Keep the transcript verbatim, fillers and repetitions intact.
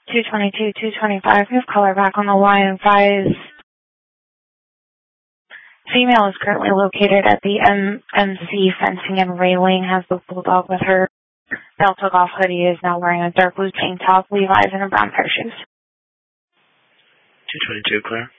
two twenty-two, two twenty-five. We have caller back on the line. Advise. Female is currently located at the M M C fencing and railing. Has the bulldog with her. Belt took off hoodie. Is now wearing a dark blue tank top, Levi's, and a brown pair of shoes. two twenty-two, clear.